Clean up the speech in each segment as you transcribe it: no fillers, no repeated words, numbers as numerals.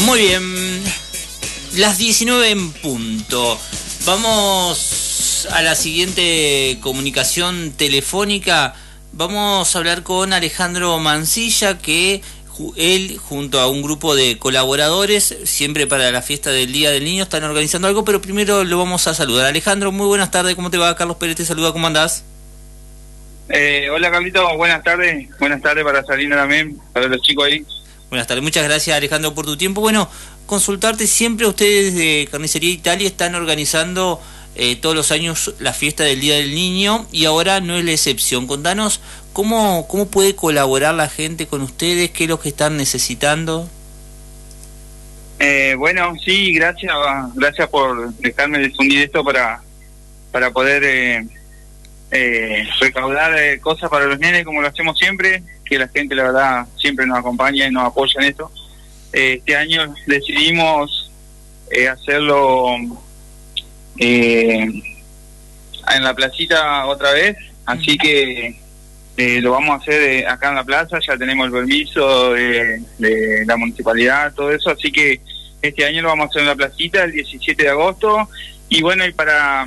Muy bien, las 19 en punto. Vamos a la siguiente comunicación telefónica. Vamos a hablar con Alejandro Mancilla, que él, junto a un grupo de colaboradores, siempre para la fiesta del Día del Niño, están organizando algo, pero primero lo vamos a saludar. Alejandro, muy buenas tardes, ¿cómo te va? Carlos Pérez te saluda, ¿cómo andás? Hola Carlito, buenas tardes para Salina también, para los chicos ahí. Buenas tardes, muchas gracias Alejandro por tu tiempo. Bueno, consultarte, siempre ustedes de Carnicería Italia están organizando todos los años la fiesta del Día del Niño y ahora no es la excepción. Contanos cómo puede colaborar la gente con ustedes, qué es lo que están necesitando. Bueno, sí, gracias por dejarme difundir esto para poder recaudar cosas para los nenes como lo hacemos siempre, que la gente la verdad siempre nos acompaña y nos apoya en esto. Este año decidimos hacerlo en la placita otra vez, así que lo vamos a hacer acá en la plaza. Ya tenemos el permiso de la municipalidad, todo eso, así que este año lo vamos a hacer en la placita el 17 de agosto. Y bueno, y para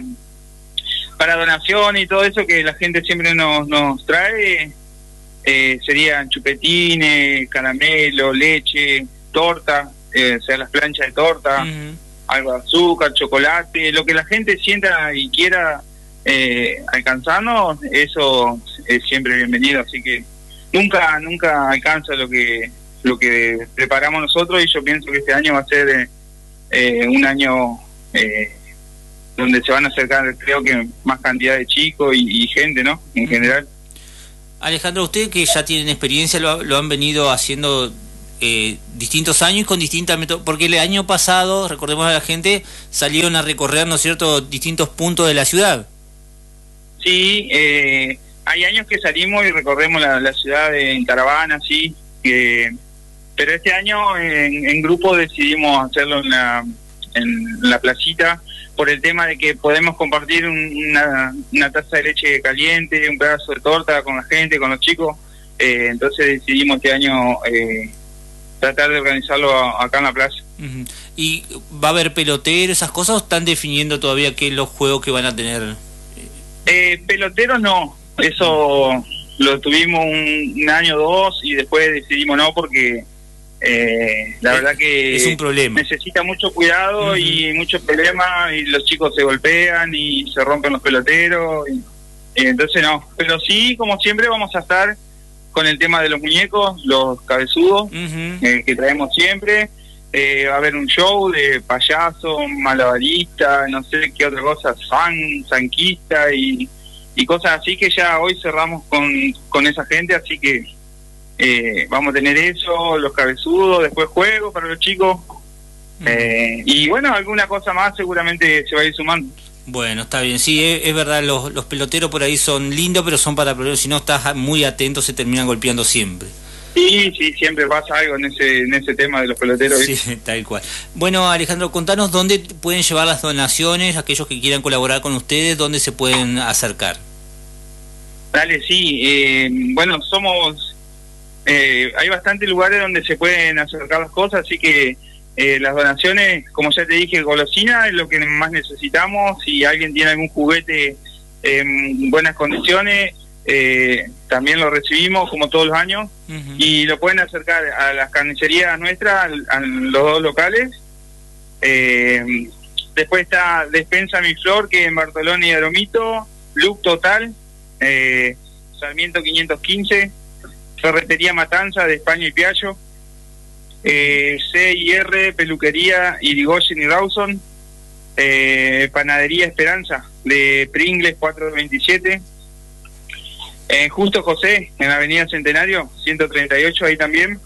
donación y todo eso que la gente siempre nos trae, serían chupetines, caramelo, leche, torta, o sea, las planchas de torta, algo de azúcar, chocolate, lo que la gente sienta y quiera alcanzarnos, eso es siempre bienvenido. Así que nunca alcanza lo que preparamos nosotros, y yo pienso que este año va a ser un año donde se van a acercar, creo que más cantidad de chicos y gente, ¿no? En general. Alejandro, ustedes que ya tienen experiencia, lo han venido haciendo distintos años y con distintas métodos, porque el año pasado, recordemos a la gente, salieron a recorrer, ¿no es cierto?, distintos puntos de la ciudad. Sí, hay años que salimos y recorremos la ciudad en caravana, sí, pero este año en grupo decidimos hacerlo en la placita, por el tema de que podemos compartir una taza de leche caliente, un pedazo de torta con la gente, con los chicos. Entonces decidimos este año tratar de organizarlo acá en la plaza. ¿Y va a haber pelotero, esas cosas, o están definiendo todavía qué es los juegos que van a tener? Peloteros no, eso lo tuvimos un año o dos y después decidimos no, porque la verdad que es un problema, necesita mucho cuidado y mucho problema, y los chicos se golpean y se rompen los peloteros y entonces no, pero sí, como siempre vamos a estar con el tema de los muñecos, los cabezudos, que traemos siempre. Va a haber un show de payaso, malabarista, no sé qué otra cosa, zanquista y cosas así, que ya hoy cerramos con esa gente, así que vamos a tener eso, los cabezudos, después juegos para los chicos, y bueno, alguna cosa más seguramente se va a ir sumando. Bueno, está bien, sí, es verdad, los peloteros por ahí son lindos, pero son para problemas, si no estás muy atento se terminan golpeando siempre. Sí, siempre pasa algo en ese tema de los peloteros. Sí, tal cual. Bueno, Alejandro, contanos dónde pueden llevar las donaciones, aquellos que quieran colaborar con ustedes, dónde se pueden acercar. Dale, sí, bueno, hay bastantes lugares donde se pueden acercar las cosas, así que las donaciones, como ya te dije, golosina es lo que más necesitamos. Si alguien tiene algún juguete en buenas condiciones, también lo recibimos como todos los años, y lo pueden acercar a las carnicerías nuestras, a los dos locales. Después está Despensa Mi Flor, que en Bartoloni y Aromito, Look Total, Sarmiento 515, Ferretería Matanza de España y Piaggio, C&R, Peluquería Irigoyen y Rawson, Panadería Esperanza de Pringles 427, Justo José en la Avenida Centenario 138, ahí también,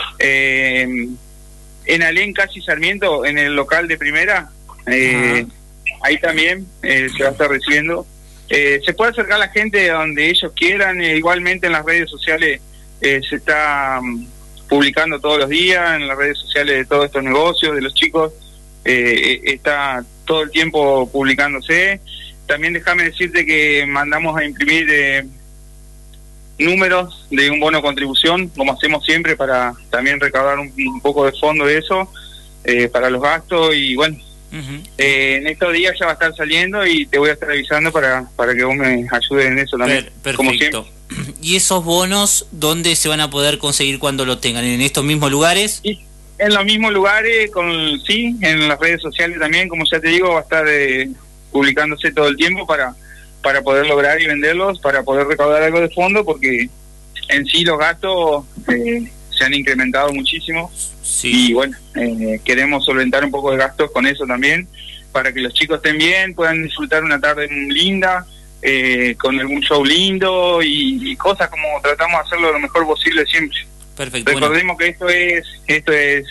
en Alén casi Sarmiento, en el local de primera, ahí también se va a estar recibiendo. Se puede acercar a la gente donde ellos quieran, igualmente en las redes sociales se está publicando todos los días, en las redes sociales de todos estos negocios, de los chicos, está todo el tiempo publicándose. También déjame decirte que mandamos a imprimir números de un bono contribución, como hacemos siempre, para también recaudar un poco de fondo de eso. para los gastos y bueno, en estos días ya va a estar saliendo y te voy a estar avisando para que vos me ayudes en eso también. Como perfecto. ¿Y esos bonos dónde se van a poder conseguir cuando lo tengan? ¿En estos mismos lugares? Sí, en los mismos lugares, sí, en las redes sociales también, como ya te digo, va a estar publicándose todo el tiempo para poder lograr y venderlos, para poder recaudar algo de fondo, porque en sí los gastos se han incrementado muchísimo. Sí. Y bueno, queremos solventar un poco de gastos con eso también, para que los chicos estén bien, puedan disfrutar una tarde linda, con algún show lindo y cosas como tratamos de hacerlo lo mejor posible siempre. Perfecto. Recordemos que esto es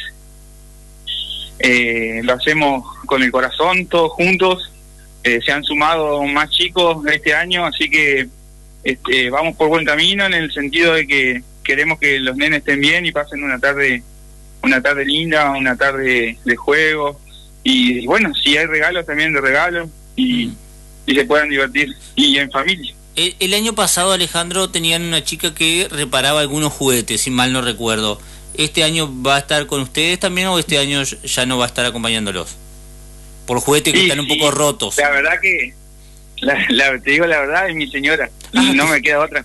lo hacemos con el corazón, todos juntos. Se han sumado más chicos este año, así que vamos por buen camino en el sentido de que queremos que los nenes estén bien y pasen una tarde linda, una tarde de juego y bueno, si hay regalos también de regalos y se puedan divertir y en familia. El año pasado, Alejandro, tenían una chica que reparaba algunos juguetes, si mal no recuerdo. ¿Este año va a estar con ustedes también o este año ya no va a estar acompañándolos? Por juguetes que están un poco rotos. La verdad que, te digo la verdad, es mi señora. No me queda otra.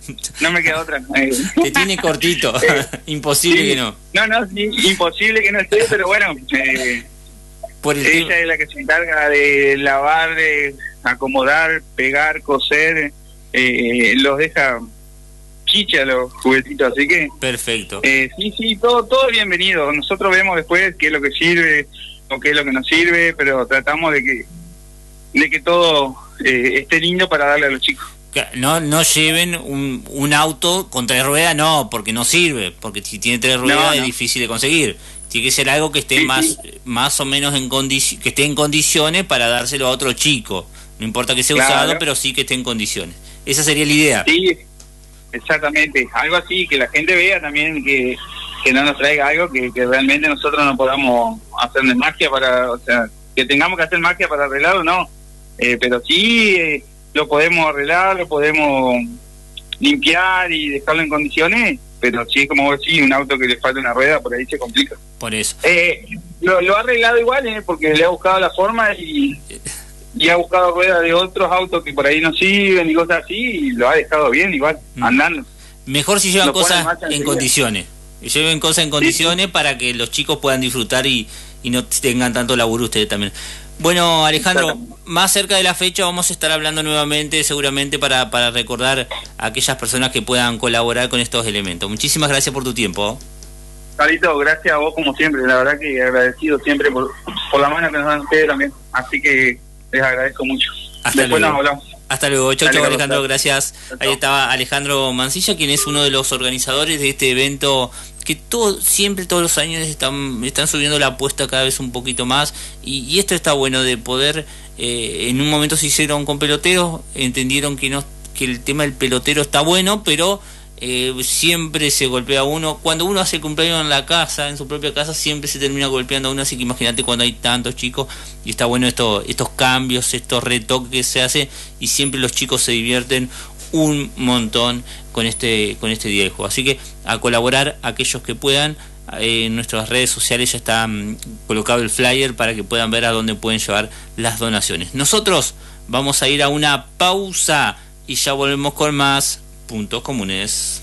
Te tiene cortito. Imposible que no. No, sí, imposible que no esté, pero bueno, ella es la que se encarga de lavar, de acomodar, pegar, coser, los deja chicha los juguetitos, así que perfecto. Sí, todo bienvenido. Nosotros vemos después qué es lo que sirve o qué es lo que nos sirve, pero tratamos de que todo esté lindo para darle a los chicos. No lleven un auto con 3 ruedas, no, porque no sirve, porque si tiene 3 ruedas es difícil de conseguir. Tiene que ser algo que esté más o menos que esté en condiciones para dárselo a otro chico. No importa que sea usado, pero sí que esté en condiciones. Esa sería la idea. Sí, exactamente. Algo así, que la gente vea también que no nos traiga algo que realmente nosotros no podamos hacer magia o sea, que tengamos que hacer magia para arreglarlo, no. Pero sí lo podemos arreglar, lo podemos limpiar y dejarlo en condiciones, pero sí, como vos decís, un auto que le falta una rueda, por ahí se complica. Por eso. Lo ha arreglado igual, porque le ha buscado la forma y ha buscado ruedas de otros autos que por ahí no sirven y cosas así, y lo ha dejado bien igual, andando. Mejor si llevan cosas en condiciones. Lleven cosas en condiciones para que los chicos puedan disfrutar y no tengan tanto laburo ustedes también. Bueno, Alejandro, más cerca de la fecha vamos a estar hablando nuevamente, seguramente para recordar a aquellas personas que puedan colaborar con estos elementos. Muchísimas gracias por tu tiempo. Carlito, gracias a vos como siempre, la verdad que agradecido siempre por la mano que nos dan ustedes también, así que les agradezco mucho. Después nos hablamos. Hasta luego. Chau, Alejandro, gracias. Ahí estaba Alejandro Mancilla, quien es uno de los organizadores de este evento que siempre todos los años están subiendo la apuesta cada vez un poquito más y esto está bueno de poder, en un momento se hicieron con peloteros, entendieron que el tema del pelotero está bueno, pero siempre se golpea uno. Cuando uno hace el cumpleaños en su propia casa, siempre se termina golpeando a uno, así que imagínate cuando hay tantos chicos, y está bueno estos cambios, estos retoques que se hacen, y siempre los chicos se divierten un montón con este día de juego. Así que a colaborar aquellos que puedan. En nuestras redes sociales ya está colocado el flyer para que puedan ver a dónde pueden llevar las donaciones. Nosotros vamos a ir a una pausa y ya volvemos con más Puntos Comunes.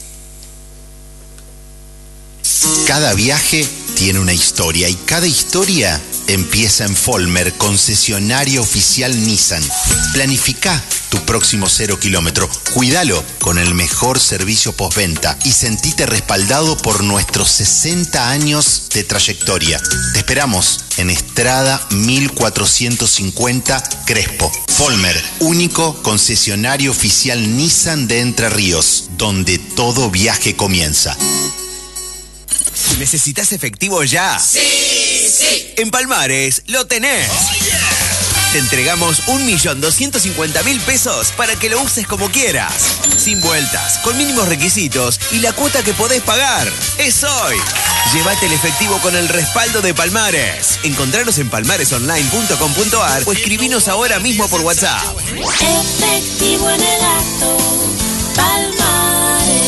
Cada viaje tiene una historia y cada historia empieza en Folmer, concesionario oficial Nissan. Planifica tu próximo 0 kilómetro, cuídalo con el mejor servicio postventa y sentite respaldado por nuestros 60 años de trayectoria. Te esperamos en Estrada 1450 Crespo. Folmer, único concesionario oficial Nissan de Entre Ríos, donde todo viaje comienza. ¿Necesitas efectivo ya? Sí. En Palmares lo tenés. Oh, yeah. Te entregamos 1.250.000 pesos para que lo uses como quieras. Sin vueltas, con mínimos requisitos y la cuota que podés pagar. Es hoy. Llévate el efectivo con el respaldo de Palmares. Encontranos en palmaresonline.com.ar o escribinos ahora mismo por WhatsApp. Efectivo en el acto, Palmares.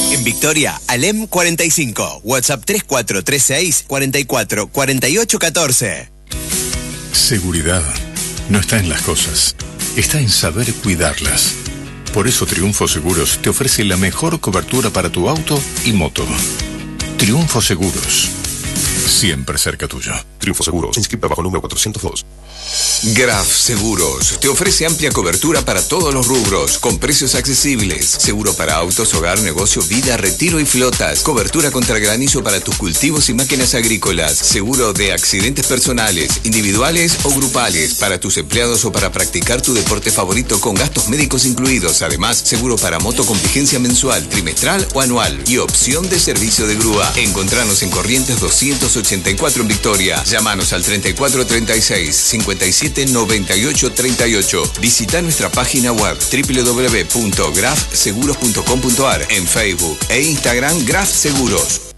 En Victoria, Alem 45, WhatsApp 3436 44 48 14. Seguridad no está en las cosas, está en saber cuidarlas. Por eso Triunfo Seguros te ofrece la mejor cobertura para tu auto y moto. Triunfo Seguros, siempre cerca tuyo. Triunfo Seguros, inscrita bajo número 402. Graf Seguros te ofrece amplia cobertura para todos los rubros, con precios accesibles. Seguro para autos, hogar, negocio, vida, retiro y flotas. Cobertura contra granizo para tus cultivos y máquinas agrícolas. Seguro de accidentes personales, individuales o grupales, para tus empleados o para practicar tu deporte favorito con gastos médicos incluidos. Además, seguro para moto con vigencia mensual, trimestral o anual. Y opción de servicio de grúa. Encontranos en Corrientes 284 en Victoria. Llámanos al 3436 57 98 38. Visita nuestra página web www.grafseguros.com.ar, en Facebook e Instagram Graf Seguros.